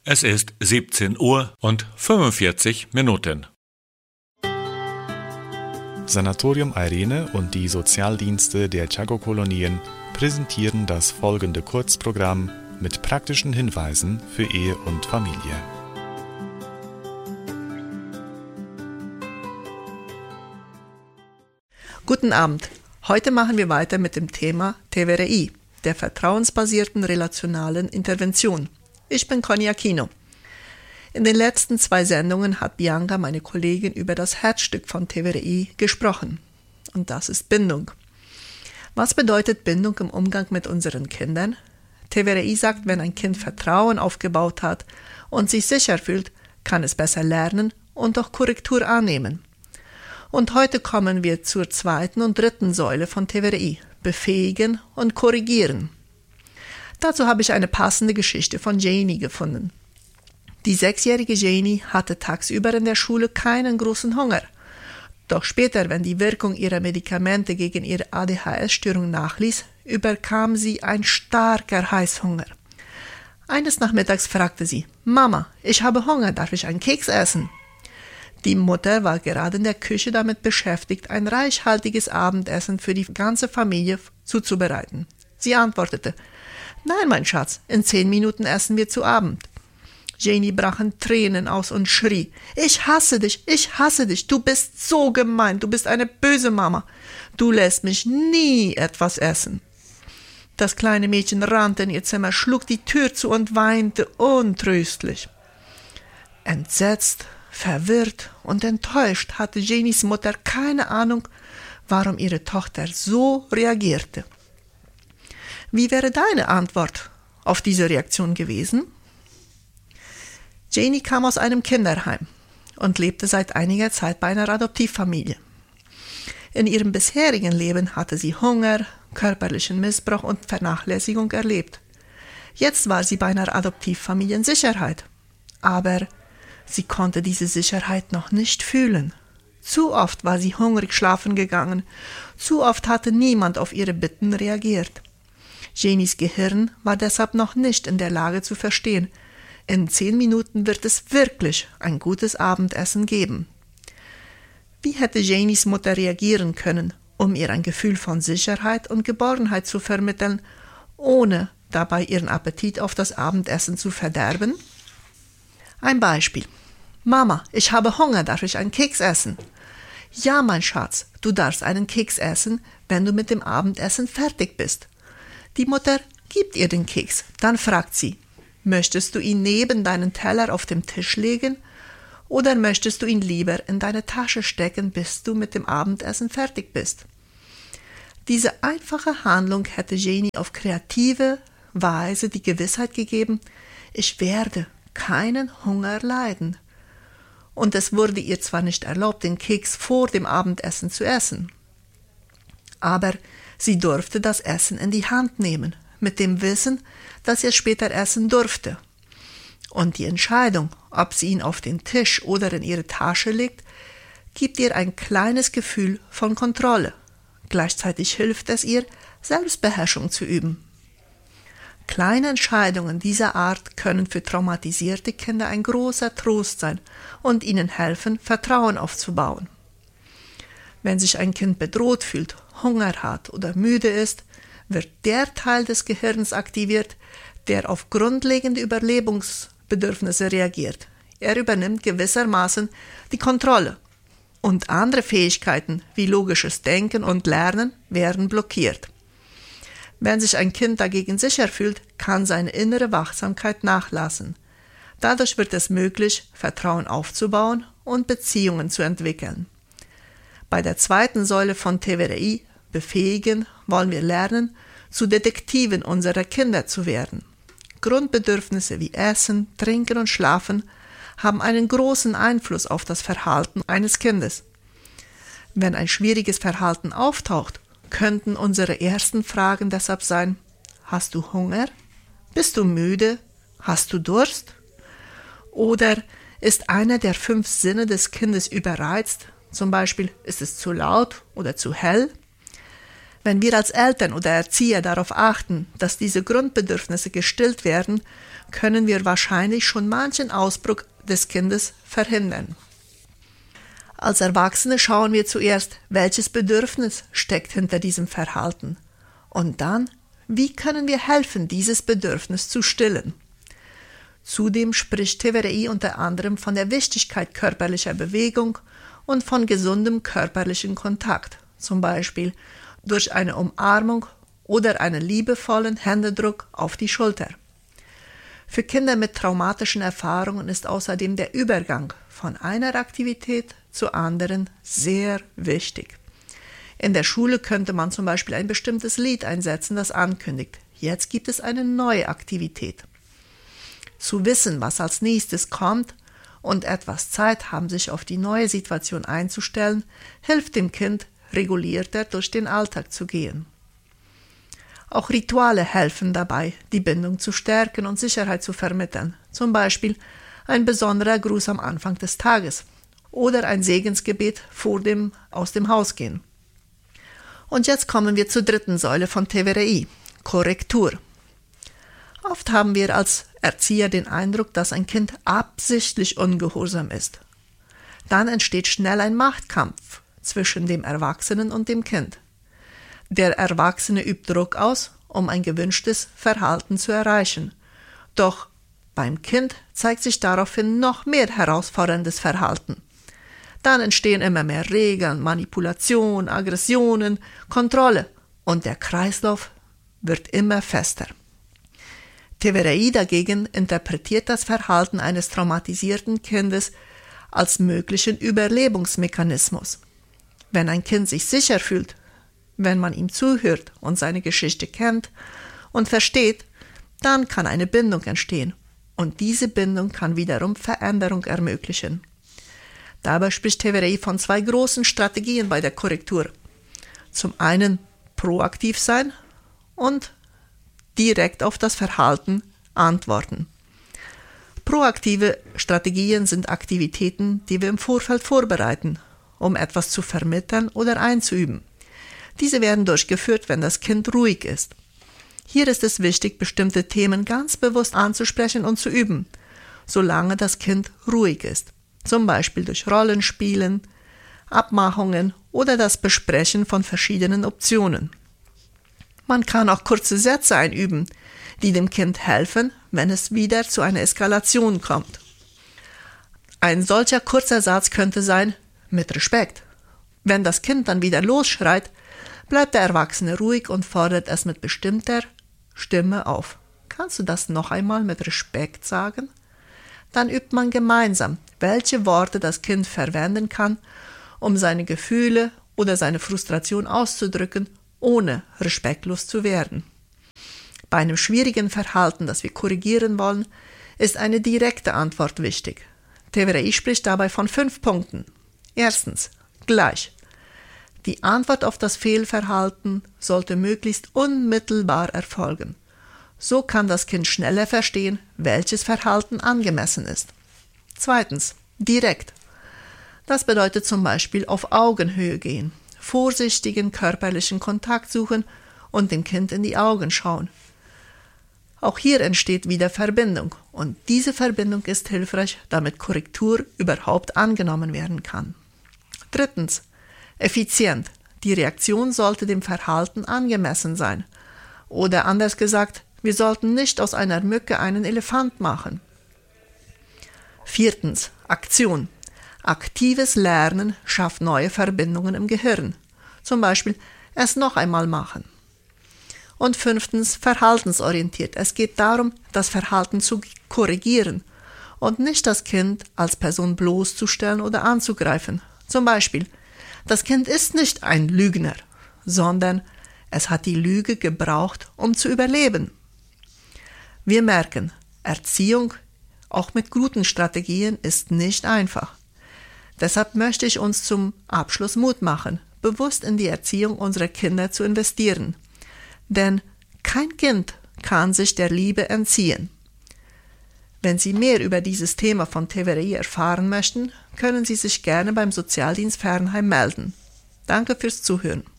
Es ist 17 Uhr und 45 Minuten. Sanatorium Airene und die Sozialdienste der Chaco-Kolonien präsentieren das folgende Kurzprogramm mit praktischen Hinweisen für Ehe und Familie. Guten Abend. Heute machen wir weiter mit dem Thema TVRI, der vertrauensbasierten relationalen Intervention. Ich bin Conny Aquino. In den letzten 2 Sendungen hat Bianca, meine Kollegin, über das Herzstück von TVRI gesprochen. Und das ist Bindung. Was bedeutet Bindung im Umgang mit unseren Kindern? TVRI sagt, wenn ein Kind Vertrauen aufgebaut hat und sich sicher fühlt, kann es besser lernen und auch Korrektur annehmen. Und heute kommen wir zur 2. und 3. Säule von TVRI, befähigen und korrigieren. Dazu habe ich eine passende Geschichte von Janie gefunden. Die 6-jährige Janie hatte tagsüber in der Schule keinen großen Hunger. Doch später, wenn die Wirkung ihrer Medikamente gegen ihre ADHS-Störung nachließ, überkam sie ein starker Heißhunger. Eines Nachmittags fragte sie: »Mama, ich habe Hunger, darf ich einen Keks essen?« Die Mutter war gerade in der Küche damit beschäftigt, ein reichhaltiges Abendessen für die ganze Familie zuzubereiten. Sie antwortete: »Nein, mein Schatz, in 10 Minuten essen wir zu Abend.« Janie brach in Tränen aus und schrie: ich hasse dich, du bist so gemein, du bist eine böse Mama. Du lässt mich nie etwas essen.« Das kleine Mädchen rannte in ihr Zimmer, schlug die Tür zu und weinte untröstlich. Entsetzt, verwirrt und enttäuscht hatte Janies Mutter keine Ahnung, warum ihre Tochter so reagierte. Wie wäre deine Antwort auf diese Reaktion gewesen? Janie kam aus einem Kinderheim und lebte seit einiger Zeit bei einer Adoptivfamilie. In ihrem bisherigen Leben hatte sie Hunger, körperlichen Missbrauch und Vernachlässigung erlebt. Jetzt war sie bei einer Adoptivfamilie in Sicherheit. Aber sie konnte diese Sicherheit noch nicht fühlen. Zu oft war sie hungrig schlafen gegangen. Zu oft hatte niemand auf ihre Bitten reagiert. Janies Gehirn war deshalb noch nicht in der Lage zu verstehen: in 10 Minuten wird es wirklich ein gutes Abendessen geben. Wie hätte Janies Mutter reagieren können, um ihr ein Gefühl von Sicherheit und Geborgenheit zu vermitteln, ohne dabei ihren Appetit auf das Abendessen zu verderben? Ein Beispiel: »Mama, ich habe Hunger, darf ich einen Keks essen?« »Ja, mein Schatz, du darfst einen Keks essen, wenn du mit dem Abendessen fertig bist.« Die Mutter gibt ihr den Keks, dann fragt sie: »Möchtest du ihn neben deinen Teller auf dem Tisch legen oder möchtest du ihn lieber in deine Tasche stecken, bis du mit dem Abendessen fertig bist?« Diese einfache Handlung hätte Janie auf kreative Weise die Gewissheit gegeben: ich werde keinen Hunger leiden. Und es wurde ihr zwar nicht erlaubt, den Keks vor dem Abendessen zu essen, aber sie durfte das Essen in die Hand nehmen, mit dem Wissen, dass sie es später essen durfte. Und die Entscheidung, ob sie ihn auf den Tisch oder in ihre Tasche legt, gibt ihr ein kleines Gefühl von Kontrolle. Gleichzeitig hilft es ihr, Selbstbeherrschung zu üben. Kleine Entscheidungen dieser Art können für traumatisierte Kinder ein großer Trost sein und ihnen helfen, Vertrauen aufzubauen. Wenn sich ein Kind bedroht fühlt, Hunger hat oder müde ist, wird der Teil des Gehirns aktiviert, der auf grundlegende Überlebensbedürfnisse reagiert. Er übernimmt gewissermaßen die Kontrolle und andere Fähigkeiten wie logisches Denken und Lernen werden blockiert. Wenn sich ein Kind dagegen sicher fühlt, kann seine innere Wachsamkeit nachlassen. Dadurch wird es möglich, Vertrauen aufzubauen und Beziehungen zu entwickeln. Bei der 2. Säule von TVRI, befähigen, wollen wir lernen, zu Detektiven unserer Kinder zu werden. Grundbedürfnisse wie Essen, Trinken und Schlafen haben einen großen Einfluss auf das Verhalten eines Kindes. Wenn ein schwieriges Verhalten auftaucht, könnten unsere ersten Fragen deshalb sein: Hast du Hunger? Bist du müde? Hast du Durst? Oder ist einer der 5 Sinne des Kindes überreizt? Zum Beispiel, ist es zu laut oder zu hell? Wenn wir als Eltern oder Erzieher darauf achten, dass diese Grundbedürfnisse gestillt werden, können wir wahrscheinlich schon manchen Ausbruch des Kindes verhindern. Als Erwachsene schauen wir zuerst, welches Bedürfnis steckt hinter diesem Verhalten. Und dann, wie können wir helfen, dieses Bedürfnis zu stillen? Zudem spricht TVRI unter anderem von der Wichtigkeit körperlicher Bewegung und von gesundem körperlichen Kontakt, zum Beispiel durch eine Umarmung oder einen liebevollen Händedruck auf die Schulter. Für Kinder mit traumatischen Erfahrungen ist außerdem der Übergang von einer Aktivität zur anderen sehr wichtig. In der Schule könnte man zum Beispiel ein bestimmtes Lied einsetzen, das ankündigt, jetzt gibt es eine neue Aktivität. Zu wissen, was als nächstes kommt und etwas Zeit haben, sich auf die neue Situation einzustellen, hilft dem Kind, regulierter durch den Alltag zu gehen. Auch Rituale helfen dabei, die Bindung zu stärken und Sicherheit zu vermitteln. Zum Beispiel ein besonderer Gruß am Anfang des Tages oder ein Segensgebet vor dem Aus dem Haus gehen. Und jetzt kommen wir zur dritten Säule von TVRI, Korrektur. Oft haben wir als Erzieher den Eindruck, dass ein Kind absichtlich ungehorsam ist. Dann entsteht schnell ein Machtkampf zwischen dem Erwachsenen und dem Kind. Der Erwachsene übt Druck aus, um ein gewünschtes Verhalten zu erreichen. Doch beim Kind zeigt sich daraufhin noch mehr herausforderndes Verhalten. Dann entstehen immer mehr Regeln, Manipulation, Aggressionen, Kontrolle und der Kreislauf wird immer fester. TVRI dagegen interpretiert das Verhalten eines traumatisierten Kindes als möglichen Überlebensmechanismus. Wenn ein Kind sich sicher fühlt, wenn man ihm zuhört und seine Geschichte kennt und versteht, dann kann eine Bindung entstehen und diese Bindung kann wiederum Veränderung ermöglichen. Dabei spricht TVRI von 2 großen Strategien bei der Korrektur. Zum einen proaktiv sein und direkt auf das Verhalten antworten. Proaktive Strategien sind Aktivitäten, die wir im Vorfeld vorbereiten, um etwas zu vermitteln oder einzuüben. Diese werden durchgeführt, wenn das Kind ruhig ist. Hier ist es wichtig, bestimmte Themen ganz bewusst anzusprechen und zu üben, solange das Kind ruhig ist. Zum Beispiel durch Rollenspielen, Abmachungen oder das Besprechen von verschiedenen Optionen. Man kann auch kurze Sätze einüben, die dem Kind helfen, wenn es wieder zu einer Eskalation kommt. Ein solcher kurzer Satz könnte sein, mit Respekt. Wenn das Kind dann wieder losschreit, bleibt der Erwachsene ruhig und fordert es mit bestimmter Stimme auf. Kannst du das noch einmal mit Respekt sagen? Dann übt man gemeinsam, welche Worte das Kind verwenden kann, um seine Gefühle oder seine Frustration auszudrücken, ohne respektlos zu werden. Bei einem schwierigen Verhalten, das wir korrigieren wollen, ist eine direkte Antwort wichtig. TVRI spricht dabei von 5 Punkten. Erstens, gleich. Die Antwort auf das Fehlverhalten sollte möglichst unmittelbar erfolgen. So kann das Kind schneller verstehen, welches Verhalten angemessen ist. Zweitens, direkt. Das bedeutet zum Beispiel auf Augenhöhe gehen, vorsichtigen körperlichen Kontakt suchen und dem Kind in die Augen schauen. Auch hier entsteht wieder Verbindung und diese Verbindung ist hilfreich, damit Korrektur überhaupt angenommen werden kann. Drittens, effizient. Die Reaktion sollte dem Verhalten angemessen sein. Oder anders gesagt, wir sollten nicht aus einer Mücke einen Elefant machen. Viertens, Aktion. Aktives Lernen schafft neue Verbindungen im Gehirn. Zum Beispiel es noch einmal machen. Und 5. verhaltensorientiert. Es geht darum, das Verhalten zu korrigieren und nicht das Kind als Person bloßzustellen oder anzugreifen. Zum Beispiel, das Kind ist nicht ein Lügner, sondern es hat die Lüge gebraucht, um zu überleben. Wir merken, Erziehung, auch mit guten Strategien, ist nicht einfach. Deshalb möchte ich uns zum Abschluss Mut machen, bewusst in die Erziehung unserer Kinder zu investieren. Denn kein Kind kann sich der Liebe entziehen. Wenn Sie mehr über dieses Thema von TVRI erfahren möchten, können Sie sich gerne beim Sozialdienst Fernheim melden. Danke fürs Zuhören.